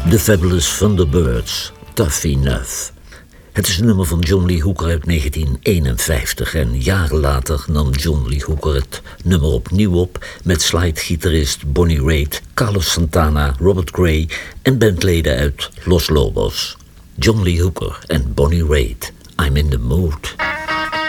The Fabulous Thunderbirds, Tough Enough. Het is een nummer van John Lee Hooker uit 1951 en jaren later nam John Lee Hooker het nummer opnieuw op met slidegitarist Bonnie Raitt, Carlos Santana, Robert Gray en bandleden uit Los Lobos. John Lee Hooker en Bonnie Raitt, I'm in the Mood.